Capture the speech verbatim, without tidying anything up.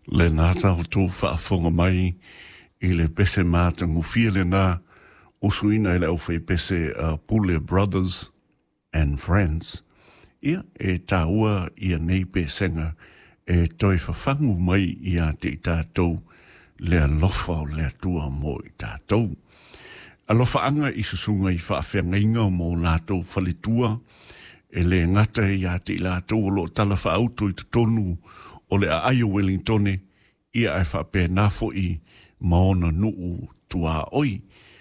Le nata o tō whaafonga mai i le pese māta ngufia le nā o suina i le au whai pese uh, Pule Brothers and Friends. Ia e tā ua ia nei pesenga e toi whawhangu mai i a te i tātou le alofa o le atua mo i tātou. Alofa anga i susunga i whaawhengainga mo lātou whalitua e le ngata i a te i lātou o lo tala whaauto i te tonu o le a aio Wellingtone ia e whapea nafo i maona nuu tua oi